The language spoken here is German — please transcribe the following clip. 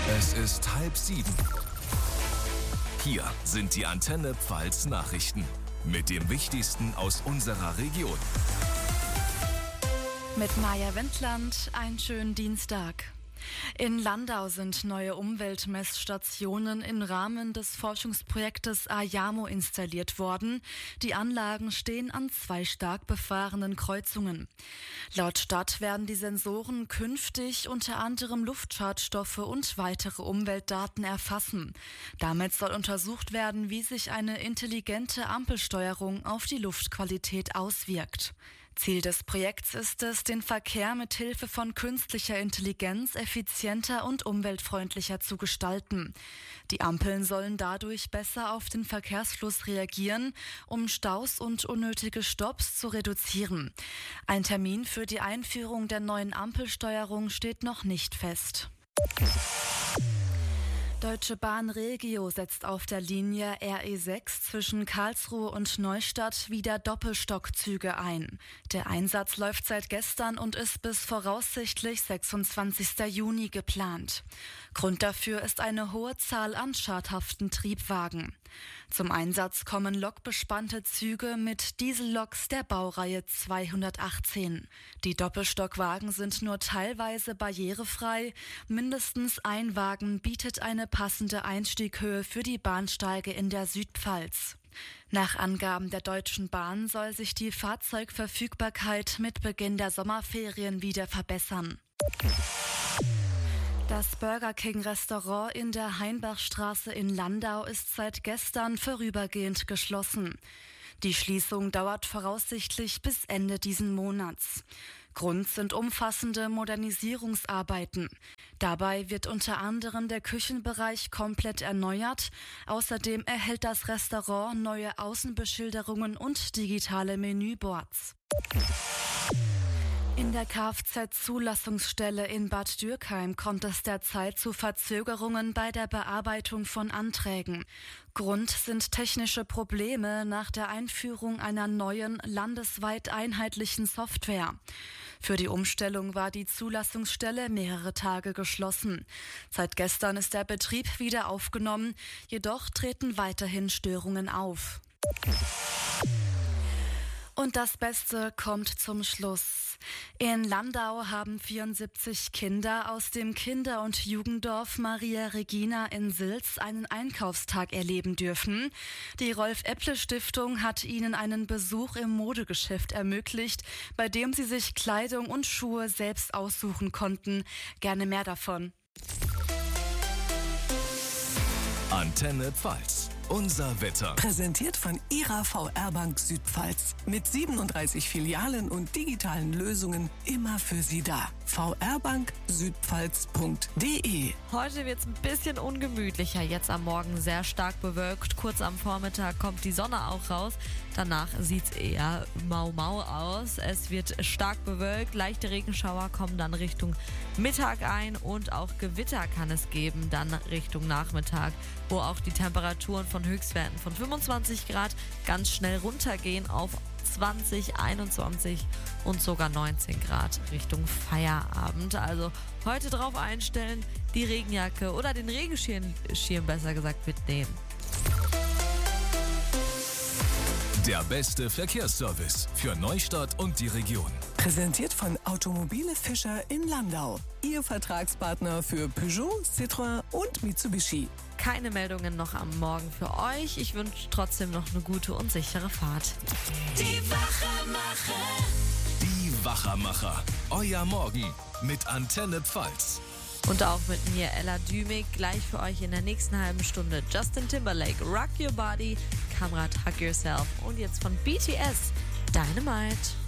Es ist 6:30. Hier sind die Antenne Pfalz Nachrichten mit dem Wichtigsten aus unserer Region. Mit Maja Wendland, einen schönen Dienstag. In Landau sind neue Umweltmessstationen im Rahmen des Forschungsprojektes AYAMO installiert worden. Die Anlagen stehen an 2 stark befahrenen Kreuzungen. Laut Stadt werden die Sensoren künftig unter anderem Luftschadstoffe und weitere Umweltdaten erfassen. Damit soll untersucht werden, wie sich eine intelligente Ampelsteuerung auf die Luftqualität auswirkt. Ziel des Projekts ist es, den Verkehr mit Hilfe von künstlicher Intelligenz effizienter und umweltfreundlicher zu gestalten. Die Ampeln sollen dadurch besser auf den Verkehrsfluss reagieren, um Staus und unnötige Stopps zu reduzieren. Ein Termin für die Einführung der neuen Ampelsteuerung steht noch nicht fest. Deutsche Bahn Regio setzt auf der Linie RE6 zwischen Karlsruhe und Neustadt wieder Doppelstockzüge ein. Der Einsatz läuft seit gestern und ist bis voraussichtlich 26. Juni geplant. Grund dafür ist eine hohe Zahl an schadhaften Triebwagen. Zum Einsatz kommen lokbespannte Züge mit Dieselloks der Baureihe 218. Die Doppelstockwagen sind nur teilweise barrierefrei. Mindestens ein Wagen bietet eine passende Einstieghöhe für die Bahnsteige in der Südpfalz. Nach Angaben der Deutschen Bahn soll sich die Fahrzeugverfügbarkeit mit Beginn der Sommerferien wieder verbessern. Das Burger King Restaurant in der Heinbachstraße in Landau ist seit gestern vorübergehend geschlossen. Die Schließung dauert voraussichtlich bis Ende diesen Monats. Grund sind umfassende Modernisierungsarbeiten. Dabei wird unter anderem der Küchenbereich komplett erneuert. Außerdem erhält das Restaurant neue Außenbeschilderungen und digitale Menüboards. In der Kfz-Zulassungsstelle in Bad Dürkheim kommt es derzeit zu Verzögerungen bei der Bearbeitung von Anträgen. Grund sind technische Probleme nach der Einführung einer neuen, landesweit einheitlichen Software. Für die Umstellung war die Zulassungsstelle mehrere Tage geschlossen. Seit gestern ist der Betrieb wieder aufgenommen, jedoch treten weiterhin Störungen auf. Und das Beste kommt zum Schluss. In Landau haben 74 Kinder aus dem Kinder- und Jugenddorf Maria Regina in Silz einen Einkaufstag erleben dürfen. Die Rolf-Epple-Stiftung hat ihnen einen Besuch im Modegeschäft ermöglicht, bei dem sie sich Kleidung und Schuhe selbst aussuchen konnten. Gerne mehr davon. Antenne Pfalz. Unser Wetter. Präsentiert von Ihrer VR-Bank Südpfalz. Mit 37 Filialen und digitalen Lösungen immer für Sie da. vrbanksüdpfalz.de. Heute wird es ein bisschen ungemütlicher. Jetzt am Morgen sehr stark bewölkt. Kurz am Vormittag kommt die Sonne auch raus. Danach sieht es eher mau-mau aus. Es wird stark bewölkt. Leichte Regenschauer kommen dann Richtung Mittag ein. Und auch Gewitter kann es geben, dann Richtung Nachmittag, wo auch die Temperaturen von Höchstwerten von 25 Grad ganz schnell runtergehen auf 20, 21 und sogar 19 Grad Richtung Feierabend. Also heute drauf einstellen, die Regenjacke oder den Regenschirm besser gesagt mitnehmen. Der beste Verkehrsservice für Neustadt und die Region. Präsentiert von Automobile Fischer in Landau. Ihr Vertragspartner für Peugeot, Citroën und Mitsubishi. Keine Meldungen noch am Morgen für euch. Ich wünsche trotzdem noch eine gute und sichere Fahrt. Die Wachermacher. Die Wachermacher. Euer Morgen mit Antenne Pfalz. Und auch mit mir, Ella Dümig, gleich für euch in der nächsten halben Stunde Justin Timberlake, Rock Your Body, Kamrat Hug Yourself und jetzt von BTS, Dynamite.